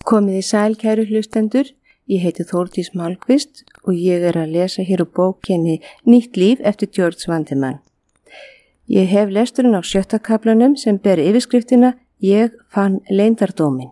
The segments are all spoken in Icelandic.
Komið í sæl, kæru hlustendur, ég heiti Þórdís Malmqvist og ég að lesa hér úr bókinni Nýtt líf eftir George Vandeman. Ég hef lesturinn á 7. kaflanum sem ber yfirskriftina Ég fann leyndardóminn.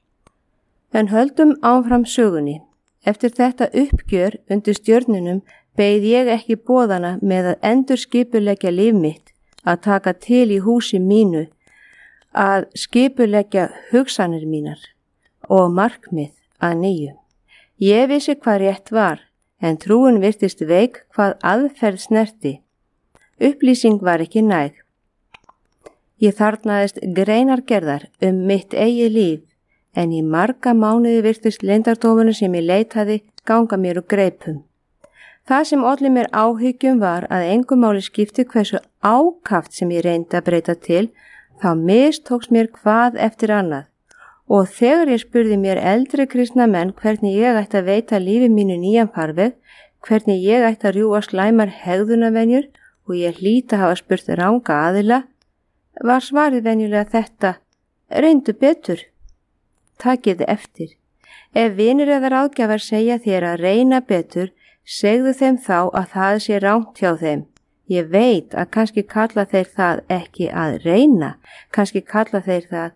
En höldum áfram sögunni. Eftir þetta uppgjör undir stjörnunum beið ég ekki boðana með að endurskipuleggja líf mitt, að taka til í húsi mínu, að skipuleggja hugsanir mínar og markmið að nýju. Ég vissi hvað rétt var, en trúin virtist veik hvað aðferð snerti. Upplýsing var ekki næg. Ég þarfnaðist greinargerðar mitt eigið líf, en í marga mánuði virtist leyndardómurinn sem ég leitaði ganga mér úr greipum. Það sem olli mér áhyggjum var að engu máli skipti hversu ákaft sem ég reyndi að breyta til, þá mistókst mér hvað eftir annað. Og þegar ég spurði mér eldri kristna menn hvernig ég ætti að veita lífi mínu nýjan farveg, hvernig ég ætti að rjúa slæmar hegðunarvenjur og ég hlýt að hafa spurt ranga aðila, var svarið venjulega þetta: reyndu betur. Takið eftir. Ef vinir eða ráðgjafar segja þér að reyna betur, segðu þeim þá að það sé rangt hjá þeim. Ég veit að kannski kalla þeir það ekki að reyna, kannski kalla þeir það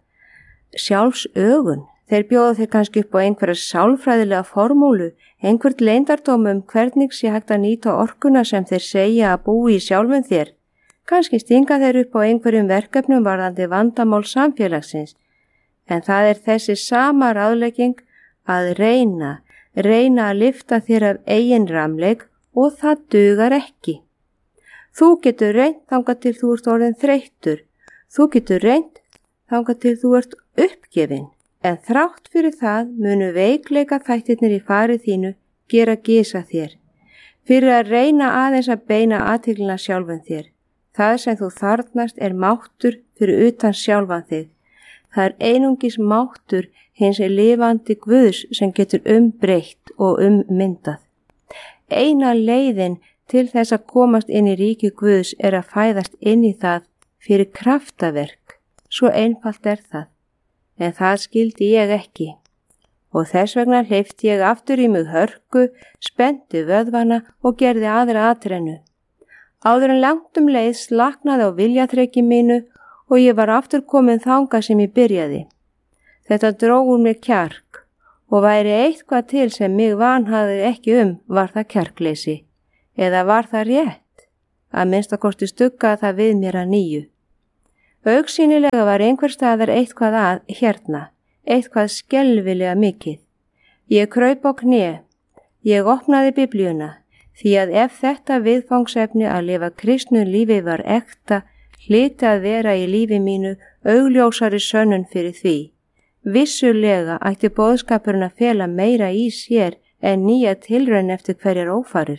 sjálfsögun. Þeir bjóða þeir kannski upp á einhverja sálfræðilega formúlu, einhvert leyndardóm hvernig sé hægt að nýta orkuna sem þeir segja að búi í sjálfum þér. Kannski stinga þeir upp á einhverjum verkefnum varðandi vandamál samfélagsins. En það er þessi sama ráðlegging að reyna að lyfta þér af eigin ramleik og það dugar ekki. Þú getur reynt þangað til þú ert orðin þreyttur. Þú getur reynt þangað til þú ert uppgefin, en þrátt fyrir það munu veikleika þættirnir í farið þínu gera gisa þér. Fyrir að reyna aðeins að beina athyglina sjálfan þér. Það sem þú þarfnast er máttur fyrir utan sjálfan þig. Það er einungis máttur hins lifandi Guðs sem getur umbreytt og myndað. Eina leiðin til þess að komast inn í ríki Guðs er að fæðast inn í það fyrir kraftaverk. Svo einfalt er það. En það skildi ég ekki. Og þess vegna hleypti ég aftur í mig hörku, spennti vöðvana og gerði aðra atrennu. Áður en langt leið slaknaði á viljaþreki mínu og ég var aftur komin þangað sem ég byrjaði. Þetta dró úr mér kjark og væri eitthvað til sem mig vanhaði ekki var það kjarkleysi. Eða var það rétt? Að minnstakosti stuggaði það við mér að nýju. Augsýnilega var einhver staðar eitthvað að hérna, eitthvað skelfilega mikið. Ég kraup á kné. Ég opnaði Biblíuna, því að ef þetta viðfangsefni að lifa kristnu lífi var ekta, hlyti að vera í lífi mínu augljósari sönnun fyrir því. Vissulega ætti boðskapurinn að fela meira í sér en nýja tilraun eftir hverjar ófarir.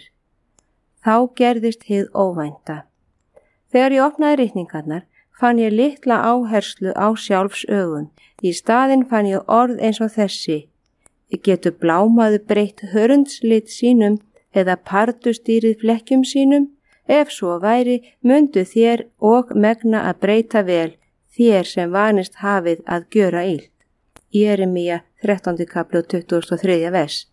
Þá gerðist hið óvænta. Þegar ég opnaði ritningarnar, fann ég litla áherslu á sjálfsögun. Í staðinn fann ég orð eins og þessi: getur blámaður breytt hörundslit sínum eða pardustýrið flekkjum sínum? Ef svo væri, mundu þér og megna að breyta vel, þér sem vanist hafið að gjöra illt. Jeremía 13. kapli og 23. vers.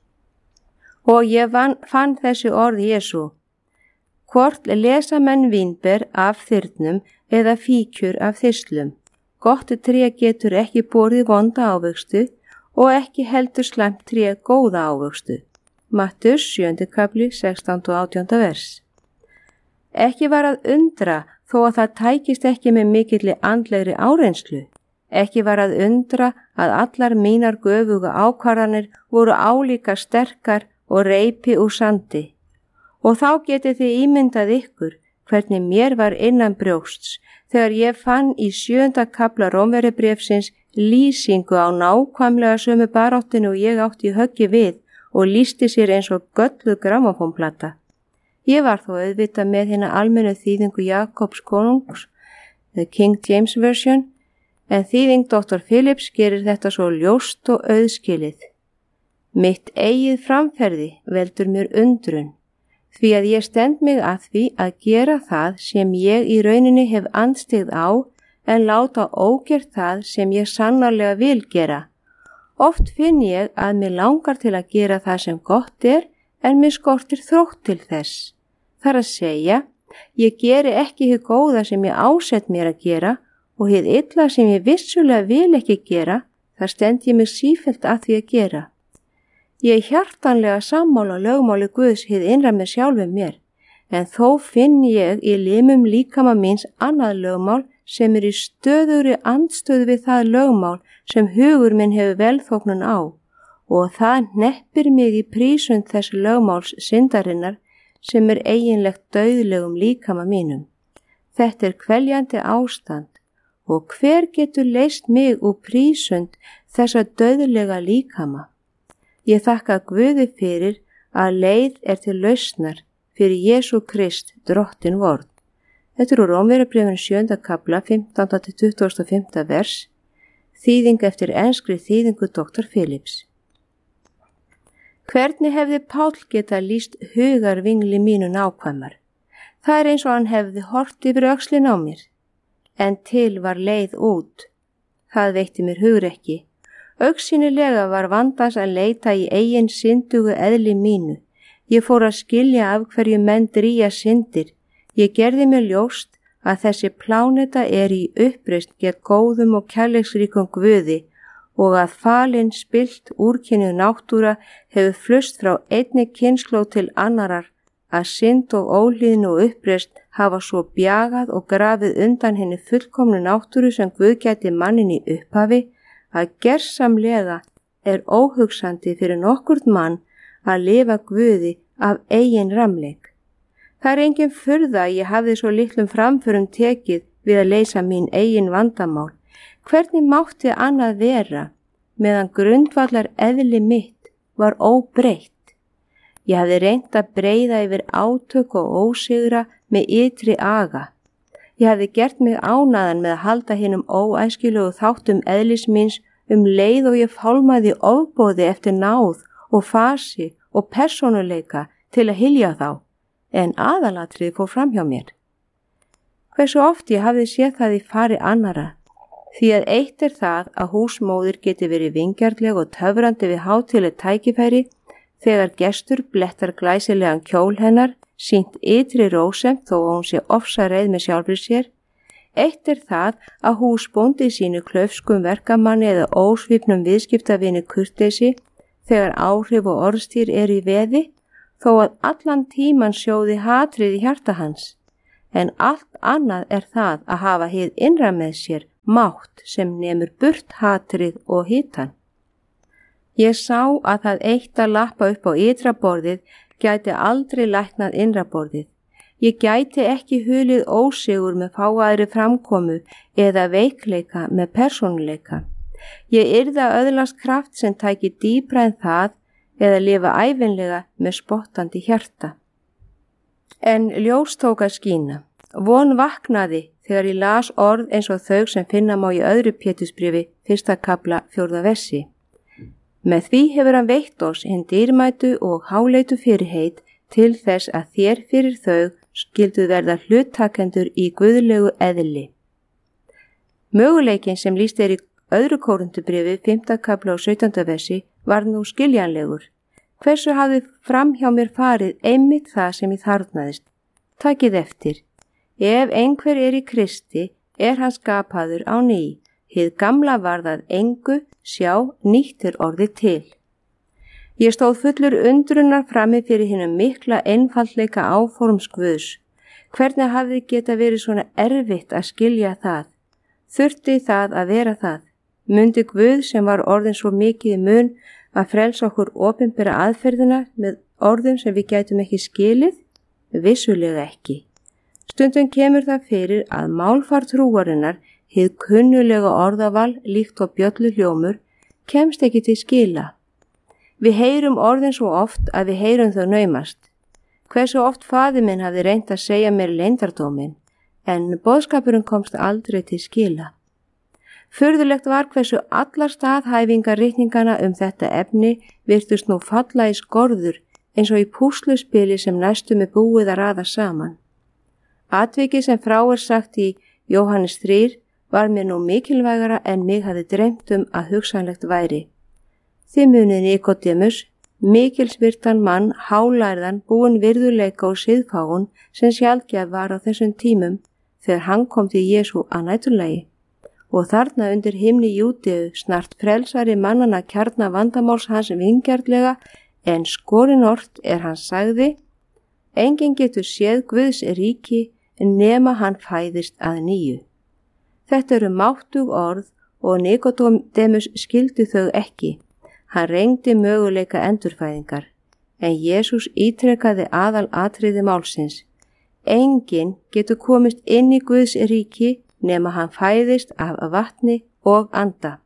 Og ég fann þessi orð Jesú: hvort lesa menn vínber af þyrnum eða fíkjur af þyrslum. Gott tré getur ekki borið vonda ávöxtu og ekki heldur slæmt tré góða ávöxtu. Mattheus 7. kapli 16. og 18. vers. Ekki var að undra þó að það tækist ekki með mikilli andlegri áreynslu. Ekki var að undra að allar mínar göfuga ákvarðanir voru álíka sterkar og reipi úr sandi. Og þá getið þið ímyndað ykkur hvernig mér var innan brjósts þegar ég fann í 7. kafla Rómverjabréfsins lýsingu á nákvæmlega sömu baráttinu og ég átti í höggi við og lýsti sér eins og gölluð grammófónplata. Ég var þó auðvitað með hina almennu þýðingu Jakobs konungs, The King James Version, en þýðing Dr. Phillips gerir þetta svo ljóst og auðskilið. Mitt eigið framferði veldur mér undrun, því að ég stend mig að því að gera það sem ég í rauninni hef andstyggð á, en láta ógert það sem ég sannarlega vil gera. Oft finn ég að mér langar til að gera það sem gott en mér skortir þrótt til þess. Þar að segja, ég geri ekki hið góða sem ég ásett mér að gera og hið illa sem ég vissulega vil ekki gera, þar stend ég mig sífellt að því að gera. Ég hjartanlega sammála lögmáli Guðs hið innra með sjálfum mér, en þó finn ég í limum líkama míns annað lögmál sem í stöðugri andstöðu við það lögmál sem hugur minn hefur velþóknun á, og það hneppir mig í prísund þess lögmáls syndarinnar sem eiginlegt dauðlegum líkama mínum. Þetta kveljandi ástand, og hver getur leyst mig úr prísund þessa dauðlega líkama? Ég þakka Guði fyrir að leið til lausnar fyrir Jesú Krist, drottin vorn. Þetta úr Rómverjabréfinu 7. kafla, 15-25. vers, þýðing eftir enskri þýðingu Dr. Phillips. Hvernig hefði Páll geta lýst hugarvingli mínu nákvæmar? Það eins og hann hefði hort yfir öxlin á mér. En til var leið út. Það veitti mér hugrekki. Augsýnilega var vandans að leita í eigin syndugu eðli mínu. Ég fór að skilja af hverju menn drýja syndir. Ég gerði mér ljóst að þessi pláneta í uppreisn gegn góðum og kærleiksríkum Guði og að falin spillt úrkynjuð náttúra hefur flust frá einni kynslóð til annarar, að synd og óhlýðni og uppreisn hafa svo bjagað og grafið undan henni fullkomnu náttúru sem Guð gæti mannin í upphafi, að gersamlega óhugsandi fyrir nokkurn mann að lifa Guði af eigin ramleik. Það engin furða að ég hafði svo litlum framförum tekið við að leysa mín eigin vandamál. Hvernig mátti annað vera meðan grundvallar eðli mitt var óbreytt? Ég hafði reynt að breiða yfir átök og ósigra með ytri aga. Ég hafði gert mig ánægðan með að halda hinum óæskilegu þáttum eðlis míns leið og ég fálmaði ofboði eftir náð og fasi og persónuleika til að hylja þá, en aðalatriði fór fram hjá mér. Hversu oft ég hafði séð það í fari annara, því að eitt það að húsmóðir geti verið vingjarnleg og töfrandi við hátíðleg tækifæri þegar gestur blettar glæsilegan kjól hennar, sýnt ytri rósemd þó að hún sé ofsareið með sjálfri sér. Eitt það að húsbóndi sínu klaufskum verkamanni eða ósvipnum viðskiptavini kurteisi þegar áhrif og orðstýr í veði, þó að allan tíman sjóði hatrið í hjarta hans. En allt annað það að hafa hið innra með sér mátt sem nemur burt hatrið og hitan. Ég sá að það eitt að lappa upp á ytra borðið gæti aldrei læknað innra borðið. Ég gæti ekki hulið ósigur með fáaðri framkomu eða veikleika með persónuleika. Ég yrði að öðlast kraft sem tæki dýpra en það eða lifa ævinlega með spottandi hjarta. En ljós tók að skína. Von vaknaði þegar ég las orð eins og þau sem finna má í öðru Pétursbréfi 1. kafla 4. versi. Með því hefur hann veitt oss hinn dýrmætu og háleitu fyrirheit til þess að þér fyrir þau skyldu verða hluttakendur í guðlegu eðli. Möguleikin sem lýst í öðru Kórinthubréfi 5. kafla og 17. versi var nú skiljanlegur. Hversu hafði fram hjá mér farið einmitt það sem ég þarfnaðist? Takið eftir. Ef einhver í Kristi, hann skapaður á ný. Hið gamla varðað engu, sjá, nýtt orðið til. Ég stóð fullur undrunar frammi fyrir hinum mikla einfaldleika áforms Guðs. Hvernig hafði geta verið svona erfitt að skilja það? Þurfti það að vera það? Mundi Guð sem var orðin svo mikið í mun að frelsa okkur opinbera aðferðina með orðum sem við gætum ekki skilið? Vissulega ekki. Stundum kemur það fyrir að málfar trúarinnar, hið kunnulega orðaval líkt og bjöllu hljómur, kemst ekki til skila. Við heyrum orðin svo oft að við heyrum þau naumast. Hversu oft faðir minn hafði reynt að segja mér leyndardóminn, en boðskapurinn komst aldrei til skila. Furðulegt var hversu allar staðhæfingarritningana þetta efni virtust nú falla í skorður eins og í púsluspili sem næstum búið að raða saman. Atvikið sem frá sagt í Jóhannes 3 var mér nú mikilvægara en mig hafði dreymt að hugsanlegt væri. Þið munið Nikodémus, mikilsvirtan mann, hálærðan, búinn virðuleika og siðfáun sem sjaldgæf var á þessum tímum þegar hann kom til Jesú að næturlagi. Og þarna undir himni Júdeu snart frelsari mannana kjarna vandamáls hans vingjarnlega, en skorinort hann sagði: enginn getur séð Guðs ríki nema hann fæðist að nýju. Þetta eru máttug orð og Nikodémus skildi þau ekki. Hann reyndi möguleika endurfæðingar, en Jesús ítrekkaði aðal atriði málsins. Enginn getur komist inn í Guðs ríki nema hann fæðist af vatni og anda.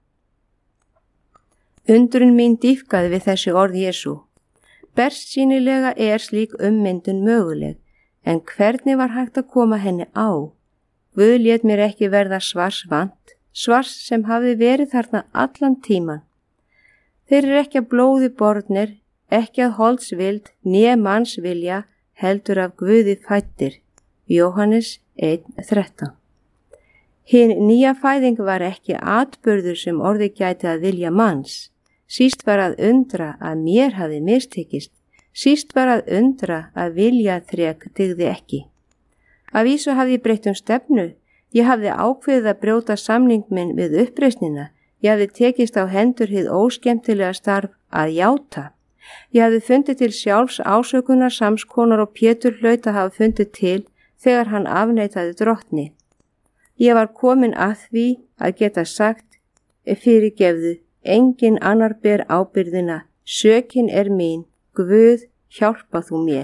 Undrun mín dýpkaði við þessi orð Jesú. Bersýnilega slík ummyndun möguleg, en hvernig var hægt að koma henni á? Guð lét mér ekki verða svarsvant, svars sem hafi verið þarna allan tíman. Þeir eru ekki að blóði bornir, ekki að holdsvild, né mannsvilja, heldur af Guði fæddir. Jóhannes 1:13. Hin nýja fæðing var ekki atburður sem orðið gæti að vilja manns. Síst var að undra að mér hafi mistekist. Síst var að undra að viljaþrek dygði ekki. Af vísu hafði ég breytt stefnu. Ég hafði ákveðið að brjóta samning minn við uppreisnina. Ég hafði tekist á hendur hið óskemmtilega starf að játa. Ég hafði fundið til sjálfs ásökunar samskonar og Pétur hlaut að hafa fundið til þegar hann afneitaði drottni. Ég var komin að því að geta sagt: fyrirgefðu, engin annar ber ábyrgðina, sökin mín, Guð, hjálpa þú mér.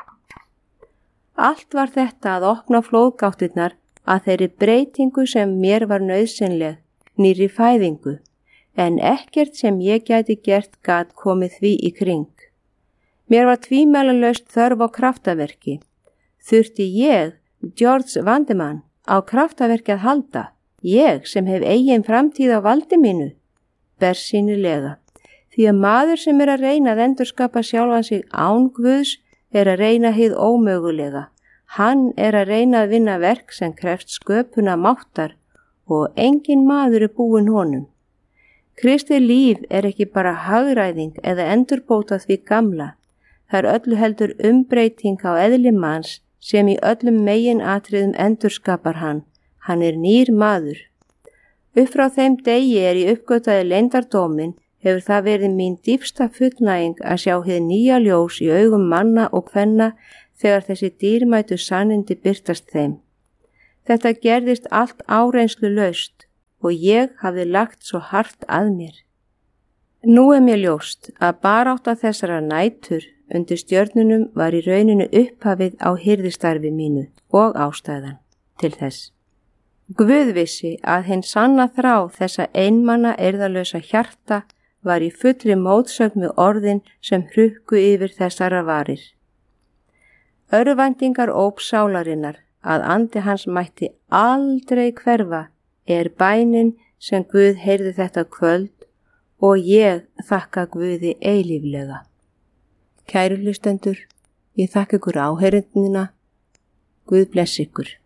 Allt var þetta að opna flóðgáttirnar að þeirri breytingu sem mér var nauðsynleg, nýrri fæðingu, en ekkert sem ég gæti gert gat komið því í kring. Mér var tvímælalaust þörf á kraftaverki. Þurfti ég, George Vandeman, á kraftaverki að halda, ég sem hef eigin framtíð á valdi mínu? Bersýnilega, því að maður sem að reyna að endurskapa sjálfan sig án Guðs að reyna hið ómögulega. Hann að reyna að vinna verk sem krefst sköpuna máttar og engin maður búinn honum. Kristi líf ekki bara hagræðing eða endurbóta því gamla. Það öllu heldur umbreyting á eðli manns sem í öllum meginatriðum endurskapar hann. Hann nýr maður. Upp frá þeim degi ég uppgötaði leyndardóminn hefur það verið mín dýpsta fullnæging að sjá hið nýja ljós í augum manna og kvenna þegar þessi dýrmætu sannindi birtast þeim. Þetta gerðist allt áreynslu laust og ég hafði lagt svo hart að mér. Nú mér ljóst að barátta þessara nætur undir stjörnunum var í rauninu upphafið á hirðistarfi mínu og ástæðan til þess. Guð vissi að hinn sanna þrá þessa einmanna eirðalösa hjarta var í fullri mótsögn við orðin sem hrukku yfir þessara varir. Örvæntingar óp sálarinnar að andi hans mætti aldrei hverfa bænin sem Guð heyrði þetta kvöld og ég þakka Guði eilíflega. Kæru hlustendur, ég þakka ykkur áheyrendina. Guð bless ykkur.